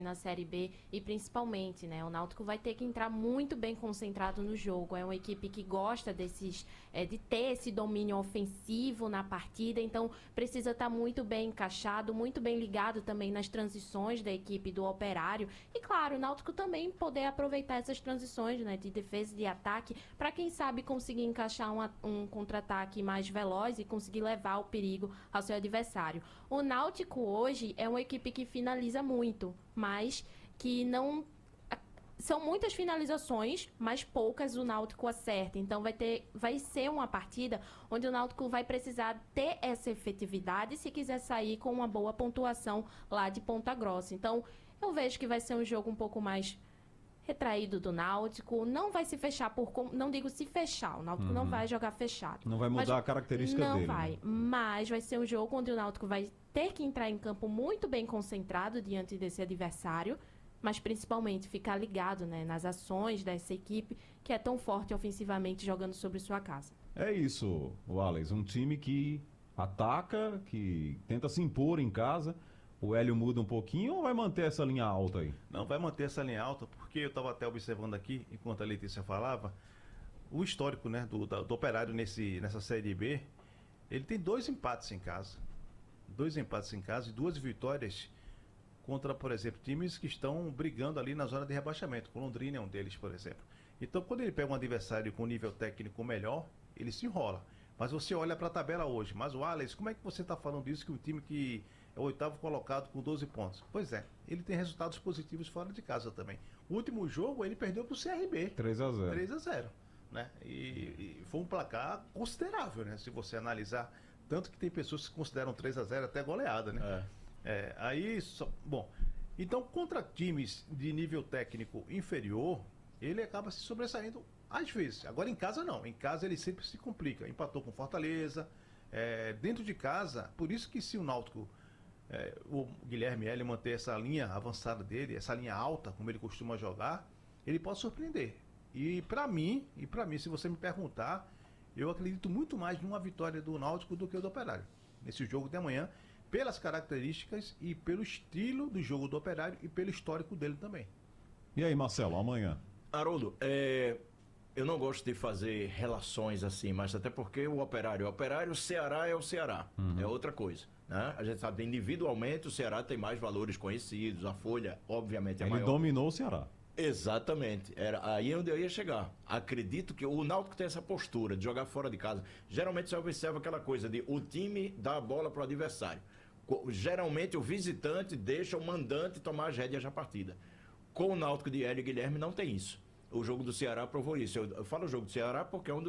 na Série B e principalmente, né, o Náutico vai ter que entrar muito bem concentrado no jogo. É uma equipe que gosta de ter esse domínio ofensivo na partida, então precisa estar muito bem encaixado, muito bem ligado também nas transições da equipe do Operário e, claro, o Náutico também poder aproveitar essas transições, né, de defesa e de ataque para, quem sabe, conseguir encaixar um contra-ataque mais veloz e conseguir levar o perigo ao seu adversário. O Náutico hoje é uma equipe que finaliza muito, mas que não... São muitas finalizações, mas poucas o Náutico acerta. Então vai ser uma partida onde o Náutico vai precisar ter essa efetividade se quiser sair com uma boa pontuação lá de Ponta Grossa. Então eu vejo que vai ser um jogo um pouco mais retraído do Náutico, não vai se fechar não digo se fechar, o Náutico não vai jogar fechado. Não vai mudar a característica dele. Não vai, mas vai ser um jogo onde o Náutico vai ter que entrar em campo muito bem concentrado diante desse adversário, mas principalmente ficar ligado, né, nas ações dessa equipe que é tão forte ofensivamente jogando sobre sua casa. É isso, Wallace, um time que ataca, que tenta se impor em casa. O Hélio muda um pouquinho ou vai manter essa linha alta aí? Não, vai manter essa linha alta, porque eu estava até observando aqui, enquanto a Letícia falava, o histórico, né, do Operário nessa Série B, ele tem 2 empates em casa. 2 empates em casa e 2 vitórias contra, por exemplo, times que estão brigando ali na zona de rebaixamento. O Londrina é um deles, por exemplo. Então, quando ele pega um adversário com nível técnico melhor, ele se enrola. Mas você olha para a tabela hoje. Mas, Wallace, como é que você está falando isso, que o time que é o 8º colocado com 12 pontos? Pois é, ele tem resultados positivos fora de casa também. O último jogo, ele perdeu para o CRB. 3-0. 3-0, né? E foi um placar considerável, né? Se você analisar. Tanto que tem pessoas que consideram 3-0 até goleada, né? Bom, então contra times de nível técnico inferior, ele acaba se sobressaindo às vezes. Agora em casa não, em casa ele sempre se complica. Empatou com Fortaleza, dentro de casa, por isso que se o Náutico, o Guilherme Hélio manter essa linha avançada dele, essa linha alta, como ele costuma jogar, ele pode surpreender. E para mim, se você me perguntar, eu acredito muito mais numa vitória do Náutico do que do Operário, nesse jogo de amanhã, pelas características e pelo estilo do jogo do Operário e pelo histórico dele também. E aí, Marcelo, amanhã? Haroldo, eu não gosto de fazer relações assim, mas até porque o Operário, o Ceará é o Ceará, é outra coisa, né? A gente sabe, individualmente o Ceará tem mais valores conhecidos, a folha obviamente é maior. Ele dominou o Ceará. Exatamente, era aí onde eu ia chegar. Acredito que o Náutico tem essa postura de jogar fora de casa. Geralmente você observa aquela coisa de o time dá a bola para o adversário. Geralmente o visitante deixa o mandante tomar as rédeas da partida. Com o Náutico de Hélio e Guilherme não tem isso. O jogo do Ceará provou isso. Eu falo o jogo do Ceará porque é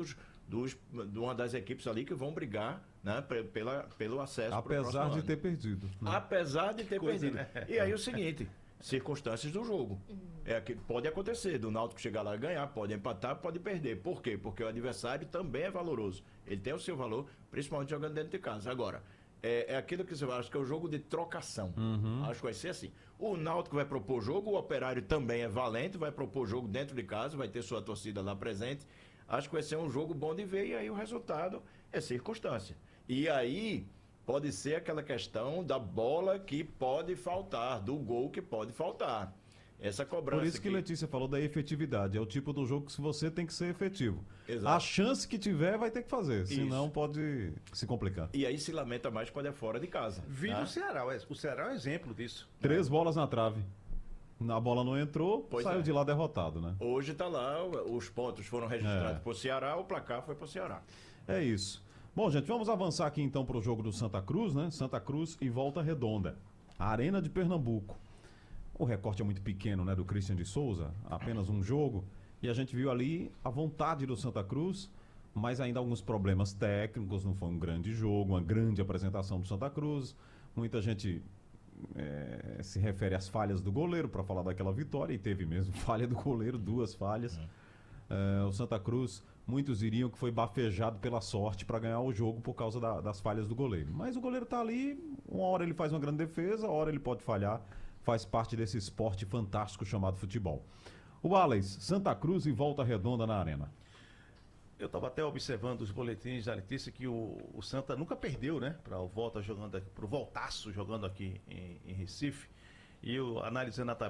de uma das equipes ali que vão brigar, né, pelo acesso. Apesar de ter perdido. Né? Apesar de ter perdido. Né? E aí o seguinte, circunstâncias do jogo. Que pode acontecer, do Náutico chegar lá e ganhar, pode empatar, pode perder. Por quê? Porque o adversário também é valoroso. Ele tem o seu valor, principalmente jogando dentro de casa. Agora, é aquilo que você acha que é o jogo de trocação. Acho que vai ser assim. O Náutico vai propor jogo, o Operário também é valente, vai propor jogo dentro de casa, vai ter sua torcida lá presente. Acho que vai ser um jogo bom de ver e aí o resultado é circunstância. E aí pode ser aquela questão da bola que pode faltar, do gol que pode faltar. Essa cobrança. Por isso que Letícia falou da efetividade. É o tipo do jogo que você tem que ser efetivo. Exato. A chance que tiver vai ter que fazer, senão pode se complicar. E aí se lamenta mais quando é fora de casa. O Ceará. O Ceará é um exemplo disso. 3 bolas na trave. A bola não entrou, saiu de lá derrotado, né? Hoje tá lá, os pontos foram registrados pro Ceará, o placar foi pro Ceará. É isso. Bom, gente, vamos avançar aqui então pro jogo do Santa Cruz, né? Santa Cruz e Volta Redonda. A Arena de Pernambuco. O recorte é muito pequeno, né, do Christian de Souza, apenas um jogo, e a gente viu ali a vontade do Santa Cruz, mas ainda alguns problemas técnicos, não foi um grande jogo, uma grande apresentação do Santa Cruz. Muita gente se refere às falhas do goleiro para falar daquela vitória, e teve mesmo falha do goleiro, 2 falhas. O Santa Cruz, muitos diriam que foi bafejado pela sorte para ganhar o jogo por causa das falhas do goleiro. Mas o goleiro tá ali, uma hora ele faz uma grande defesa, uma hora ele pode falhar. Faz parte desse esporte fantástico chamado futebol. O Wallace, Santa Cruz e Volta Redonda na Arena. Eu estava até observando os boletins da Letícia que o Santa nunca perdeu, né? Para o Voltaço jogando aqui em Recife. E eu analisando a tabela.